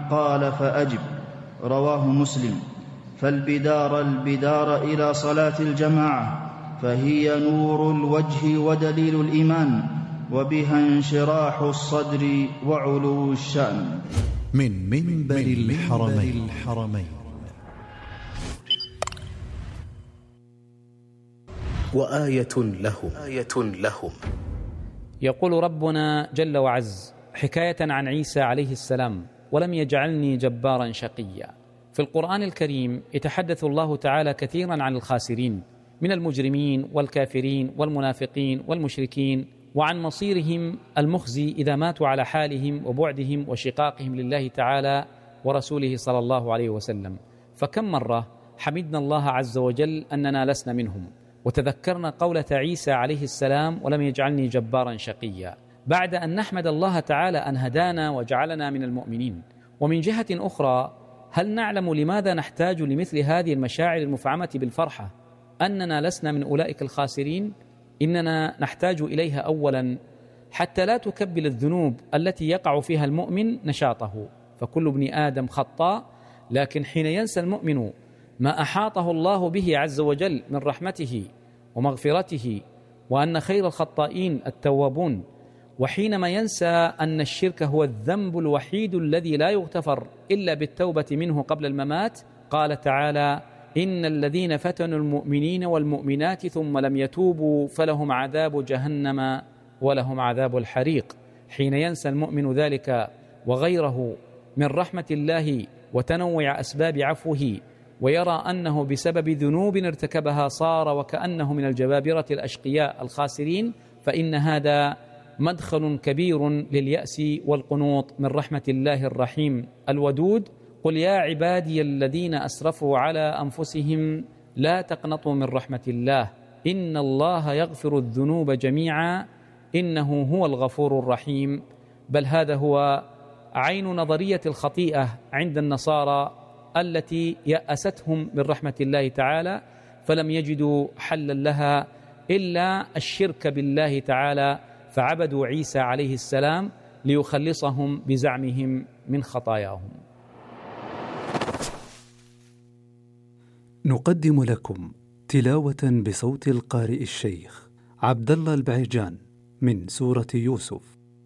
قال فأجب. رواه مسلم. البدار إلى صلاة الجماعة، فهي نور الوجه ودليل الإيمان، وبها انشراح الصدر وعلو الشأن. من منبر الحرمين. وآية لهم. يقول ربنا جل وعز حكاية عن عيسى عليه السلام: ولم يجعلني جبارا شقيا. في القرآن الكريم يتحدث الله تعالى كثيرا عن الخاسرين من المجرمين والكافرين والمنافقين والمشركين، وعن مصيرهم المخزي إذا ماتوا على حالهم وبعدهم وشقاقهم لله تعالى ورسوله صلى الله عليه وسلم. فكم مرة حمدنا الله عز وجل أننا لسنا منهم، وتذكرنا قولة عيسى عليه السلام: ولم يجعلني جبارا شقيا، بعد أن نحمد الله تعالى أن هدانا وجعلنا من المؤمنين. ومن جهة أخرى، هل نعلم لماذا نحتاج لمثل هذه المشاعر المفعمة بالفرحة أننا لسنا من أولئك الخاسرين؟ إننا نحتاج إليها أولا حتى لا تكبل الذنوب التي يقع فيها المؤمن نشاطه، فكل ابن آدم خطاء، لكن حين ينسى المؤمن ما أحاطه الله به عز وجل من رحمته ومغفرته، وأن خير الخطائين التوابون، وحينما ينسى أن الشرك هو الذنب الوحيد الذي لا يغتفر إلا بالتوبة منه قبل الممات، قال تعالى: إن الذين فتنوا المؤمنين والمؤمنات ثم لم يتوبوا فلهم عذاب جهنم ولهم عذاب الحريق. حين ينسى المؤمن ذلك وغيره من رحمة الله وتنوع أسباب عفوه، ويرى أنه بسبب ذنوب ارتكبها صار وكأنه من الجبابرة الأشقياء الخاسرين، فإن هذا مدخل كبير لليأس والقنوط من رحمة الله الرحيم الودود. قل يا عبادي الذين أسرفوا على أنفسهم لا تقنطوا من رحمة الله إن الله يغفر الذنوب جميعا إنه هو الغفور الرحيم. بل هذا هو عين نظرية الخطيئة عند النصارى التي يأستهم من رحمة الله تعالى، فلم يجدوا حلا لها إلا الشرك بالله تعالى، فعبدوا عيسى عليه السلام ليخلصهم بزعمهم من خطاياهم. نقدم لكم تلاوة بصوت القارئ الشيخ عبد الله البعيجان من سورة يوسف.